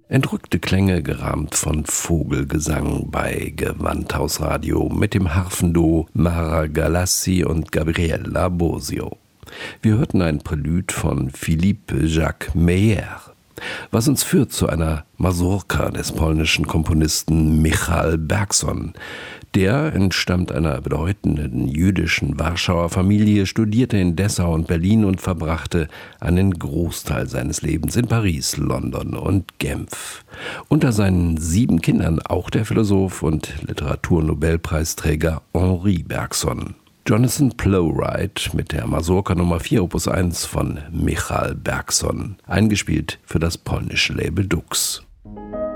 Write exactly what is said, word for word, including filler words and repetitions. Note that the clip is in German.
Entrückte Klänge, gerahmt von Vogelgesang bei Gewandhausradio mit dem Harfenduo Mara Galassi und Gabriella Bosio. Wir hörten ein Prälude von Philippe Jacques Meyer, was uns führt zu einer Mazurka des polnischen Komponisten Michał Bergson. Der entstammt einer bedeutenden jüdischen Warschauer Familie, studierte in Dessau und Berlin und verbrachte einen Großteil seines Lebens in Paris, London und Genf. Unter seinen sieben Kindern auch der Philosoph und Literaturnobelpreisträger Henri Bergson. Jonathan Plowright mit der Mazurka Nummer vier Opus eins von Michał Bergson, eingespielt für das polnische Label Dux.